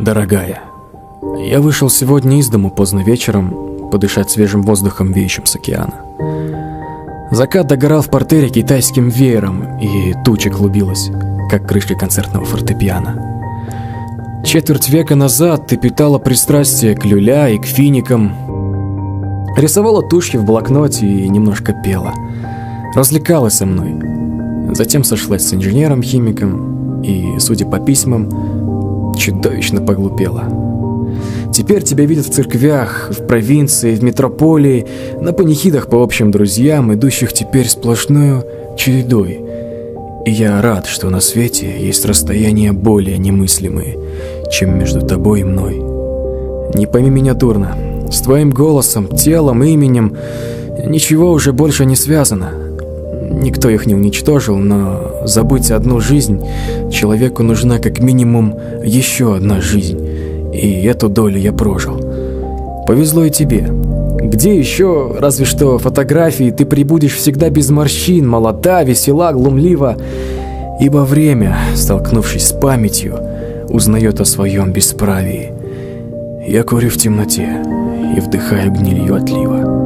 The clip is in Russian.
Дорогая, я вышел сегодня из дому поздно вечером подышать свежим воздухом, веющим с океана. Закат догорал в портере китайским веером, и туча клубилась, как крышка концертного фортепиано. Четверть века назад ты питала пристрастие к люля и к финикам, рисовала тушью в блокноте и немножко пела, развлекалась со мной. Затем сошлась с инженером-химиком и, судя по письмам, чудовищно поглупела. Теперь тебя видят в церквях, в провинции, в метрополии, на панихидах по общим друзьям, идущих теперь сплошную чередой. И я рад, что на свете есть расстояния более немыслимые, чем между тобой и мной. Не пойми меня дурно, с твоим голосом, телом, именем ничего уже больше не связано. Никто их не уничтожил, но забыть одну жизнь человеку нужна как минимум еще одна жизнь, и эту долю я прожил. Повезло и тебе. Где еще, разве что фотографии, ты прибудешь всегда без морщин, молода, весела, глумлива, ибо время, столкнувшись с памятью, узнает о своем бесправии. Я курю в темноте и вдыхаю гнилью отлива.